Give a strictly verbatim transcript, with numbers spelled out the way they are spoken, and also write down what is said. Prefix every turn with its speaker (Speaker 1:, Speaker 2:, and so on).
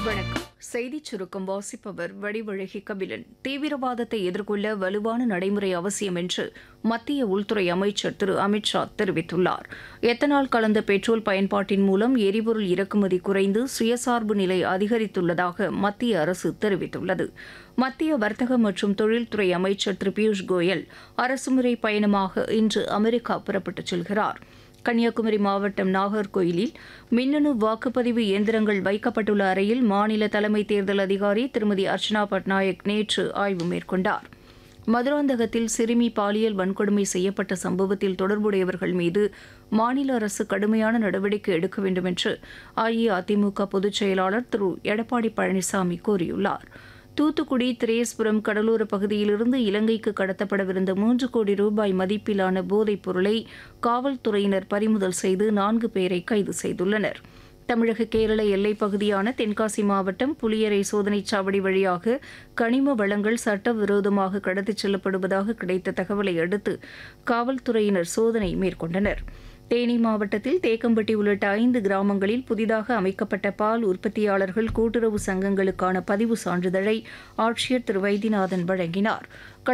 Speaker 1: வணக்கம். செய்திச் சுருக்கம் வாசிப்பவர் வடிவழகி கபிலன். தீவிரவாதத்தை எதிர்கொள்ள வலுவான நடைமுறை அவசியம் என்று மத்திய உள்துறை அமைச்சர் திரு அமித் ஷா தெரிவித்துள்ளார். எத்தனால் கலந்த பெட்ரோல் பயன்பாட்டின் மூலம் எரிபொருள் இறக்குமதி குறைந்து சுயசார்பு நிலை அதிகரித்துள்ளதாக மத்திய அரசு தெரிவித்துள்ளது. மத்திய வர்த்தக மற்றும் தொழில்துறை அமைச்சர் திரு பியூஷ் கோயல் அரசுமுறை பயணமாக இன்று அமெரிக்கா புறப்பட்டுச் செல்கிறார். கன்னியாகுமரி மாவட்டம் நாகர்கோயிலில் மின்னணு வாக்குப்பதிவு இயந்திரங்கள் வைக்கப்பட்டுள்ள அறையில் மாநில தலைமை தேர்தல் அதிகாரி திருமதி அர்ச்சனா பட்நாயக் நேற்று ஆய்வு மேற்கொண்டார். மதுராந்தகத்தில் சிறுமி பாலியல் வன்கொடுமை செய்யப்பட்ட சம்பவத்தில் தொடர்புடையவர்கள் மீது மாநில அரசு கடுமையான நடவடிக்கை எடுக்க வேண்டும் என்று அஇஅதிமுக பொதுச் செயலாளர் திரு எடப்பாடி பழனிசாமி கூறியுள்ளார். தூத்துக்குடி திரேஸ்புரம் கடலோர பகுதியிலிருந்து இலங்கைக்கு கடத்தப்படவிருந்த மூன்று கோடி ரூபாய் மதிப்பிலான போதைப் பொருளை காவல்துறையினர் பறிமுதல் செய்து நான்கு பேரை கைது செய்துள்ளனர். தமிழக கேரள எல்லைப் பகுதியான தென்காசி மாவட்டம் புலியரை சோதனைச் சாவடி வழியாக கனிம வளங்கள் சட்டவிரோதமாக கடத்திச் செல்லப்படுவதாக கிடைத்த தகவலை அடுத்து காவல்துறையினர் சோதனை மேற்கொண்டனர். தேனி மாவட்டத்தில் தேக்கம்பட்டி உள்ளிட்ட ஐந்து கிராமங்களில் புதிதாக அமைக்கப்பட்ட பால் உற்பத்தியாளர்கள் கூட்டுறவு சங்கங்களுக்கான பதிவு சான்றிதழை ஆட்சியர் திரு வைத்தியநாதன் வழங்கினார்.